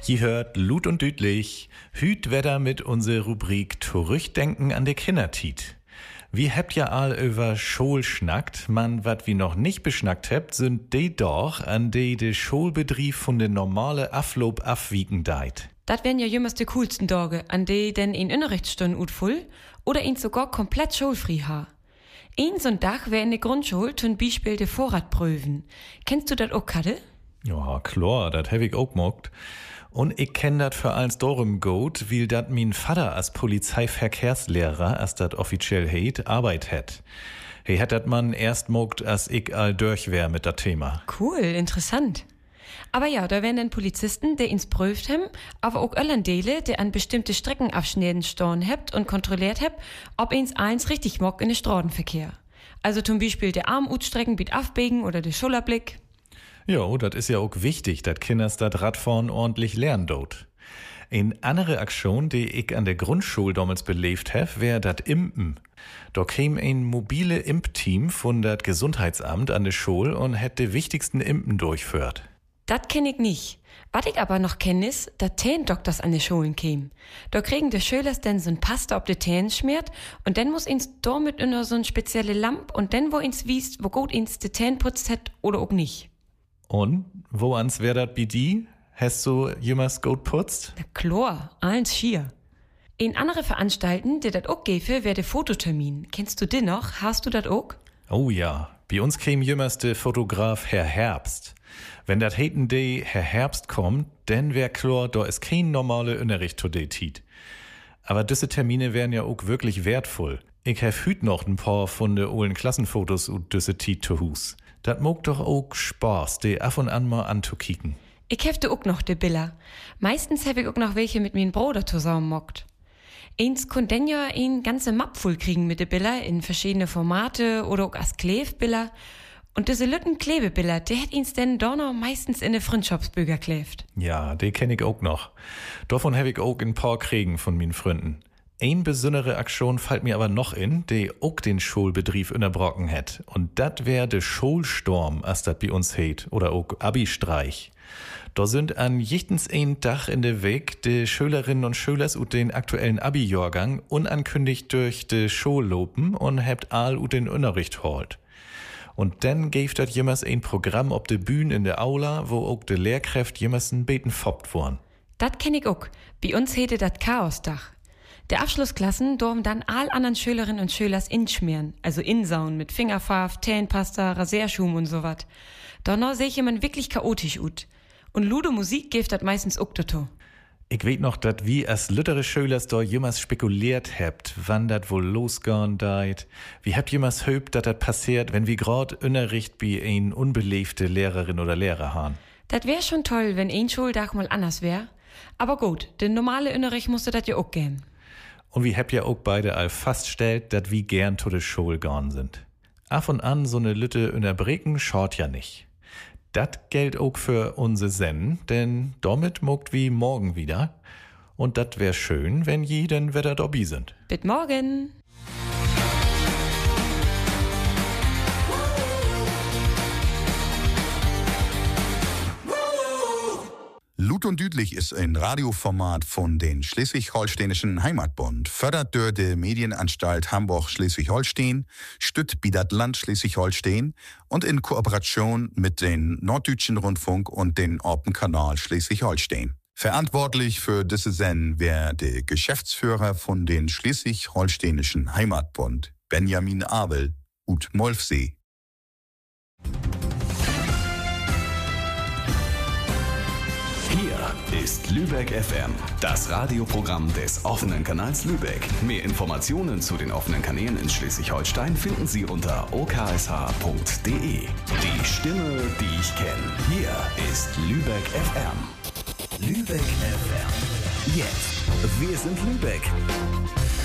Je hört Lut und Düdlich, hüt Wetter mit unserer Rubrik Zurückdenken an de Kindertiet. Wir habt ja all über Schol schnackt, man wat wie noch nicht beschnackt habt, sind die doch, an de Schulbetrieb von de normale Aflob afwiegen deit. Dat wären ja jümmers de coolsten Tage, an de denn in Unterrichtsstunden utfull oder ihn sogar komplett schulfrei ha. Ein so ein Tag wär in de Grundschule zum Beispiel de Vorratprüfen. Kennst du dat auch, Kade? Ja, klar, dat hab ich auch mogt. Und ich kenn dat für eins darum gut, weil dat mein Vater als Polizeiverkehrslehrer, als dat offiziell heit, Arbeit hat. He hat dat man erst mogt, als ich all durch wär mit dat Thema. Cool, interessant. Aber ja, da wären dann Polizisten, die ins prüft haben, aber auch Öllendele, die an bestimmte Streckenabschnitten storn habt und kontrolliert habt, ob ins eins richtig mogt in den Straßenverkehr. Also zum Beispiel der Armutstrecken biet aufbiegen oder der Schulterblick. Ja, dat is ja auch wichtig, dat Kinders dat Radfahren ordentlich lernen dort. Eine andere Aktion, die ich an der Grundschule damals belebt hab, wär dat Impen. Da käm ein mobile Impfteam von dat Gesundheitsamt an der Schule und hätt de wichtigsten Impen durchführt. Dat kenn ich nicht. Was ich aber noch kenn is, dat Tähndoktors an die Schulen kämen. Da kriegen die Schülers denn so ein Pasta ob die Tänen schmiert und dann muss ins da mit in so ein spezielle Lamp und dann wo ins wiest, wo gut ins die Tänen putzt hat oder auch nicht. Und wo ans wär dat bi die? Hast du jemals gut putzt? Na klar, eins schier. In andere Veranstalten, die dat auch gäfe, wär der Fototermin. Kennst du den noch? Hast du dat auch? Oh ja, bei uns käm jemals der Fotograf Herr Herbst. Wenn dat heten Day Herr Herbst kommt, dann wär klar, da is kein normale Unterricht zu de Tiet. Aber diese Termine wären ja auch wirklich wertvoll. Ich hab hüt noch ein paar von de ollen Klassenfotos und diese Tiet zu Hus. Dat mogt doch auch Spaß, de af und an mal anzukicken. Ich hefte auch noch de Bilder. Meistens hab ich auch noch welche mit min Bruder zusammen mockt. Eins konnt denn ja ein ganze Map voll kriegen mit de Bilder in verschiedene Formate oder auch als Klebbilder. Und diese lütten Klebebilder, die hätt ins denn donner meistens in de Freundschaftsbücher kleeft. Ja, die kenn ich auch noch. Davon hab ich auch ein paar kriegen von min Freunden. Ein besondere Aktion fällt mir aber noch in, die auch den Schulbetrieb unterbrochen hat. Und dat wär de Schulsturm, as dat bei uns heit, oder auch Abi-Streich. Da sind an jichtens ein Tag in der Weg de Schülerinnen und Schülers ut den aktuellen Abi-Jahrgang unankündigt durch de Schul lopen und habt all ut den Unterricht holt. Und dann gäf dat jemals ein Programm ob de Bühne in der Aula, wo auch de Lehrkräft jemals ein Beten foppt worden. Dat kenn ich auch. Bei uns hätte dat Chaosdach. Der Abschlussklassen dorm dann all anderen Schülerinnen und Schülers inschmieren, also insauen mit Fingerfarb, Tähnpasta, Rasierschum und so wat. Donner seh ich jemand wirklich chaotisch ut. Und Ludo Musik gibt dat meistens auch dazu. Ich weet noch, dat wie als lüttere Schülers da jemals spekuliert habt, wann dat wohl losgehen deit. Wie habt jemals höbt, dat passiert, wenn wir grad Unterricht bei ein unbelebte Lehrerin oder Lehrer haben? Dat wär schon toll, wenn ein Schuldach mal anders wär. Aber gut, den normale Unterricht musste dat ja auch gehen. Und wir habt ja auch beide all faststellt, dat wie gern to de Schule gone sind. Af und an so ne Lütte unterbreken schaut ja nicht. Dat gilt auch für unse Sen, denn damit mogt wie morgen wieder. Und dat wär schön, wenn jeden Wetter dobby sind. Bis morgen! Lut und Düdlich ist ein Radioformat von den Schleswig-Holsteinischen Heimatbund, fördert durch die Medienanstalt Hamburg-Schleswig-Holstein, stützt bi dat Land Schleswig-Holstein und in Kooperation mit den Norddeutschen Rundfunk und den Orpenkanal Schleswig-Holstein. Verantwortlich für diese Sendung wär der Geschäftsführer von den Schleswig-Holsteinischen Heimatbund, Benjamin Abel, ut Molfsee. Hier ist Lübeck FM, das Radioprogramm des offenen Kanals Lübeck. Mehr Informationen zu den offenen Kanälen in Schleswig-Holstein finden Sie unter oksh.de. Die Stimme, die ich kenne. Hier ist Lübeck FM. Lübeck FM. Jetzt. Wir sind Lübeck.